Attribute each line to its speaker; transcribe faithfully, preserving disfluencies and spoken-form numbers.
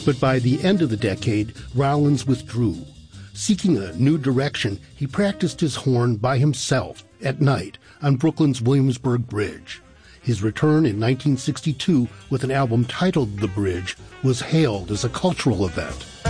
Speaker 1: But by the end of the decade, Rollins withdrew. Seeking a new direction, he practiced his horn by himself at night on Brooklyn's Williamsburg Bridge. His return in nineteen sixty-two with an album titled The Bridge was hailed as a cultural event.